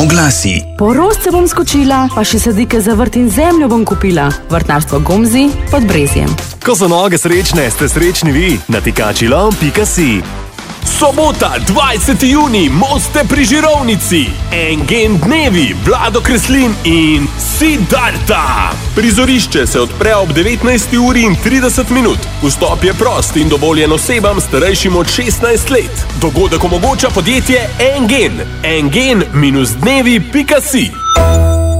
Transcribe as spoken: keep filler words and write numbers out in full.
Oglasi. Po rožce bom skočila, pa še sadike za vrt in zemljo bom kupila. Vrtnarstvo Gomzi pod Brezjem. Ko so noge srečne, ste srečni vi. Na tikačilom pika si. Sobota, dvajseti junij, Moste pri Žirovnici. Engen dnevi, Vlado Kreslin in Siddharta. Prizorišče se odpre ob devetnajsti uri in trideset minut. Vstop je prost in dovoljen osebam starejšim od šestnajst let. Dogodek omogoča podjetje Engen. engen dash dnevi pika si.